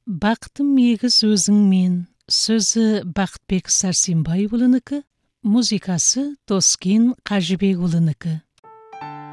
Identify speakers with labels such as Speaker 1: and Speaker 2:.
Speaker 1: Бақытым егіз өзіңмен, сөзі Бақытбек Сәрсенбайұлынікі, музыкасы Тоскин Қажыбекұлынікі.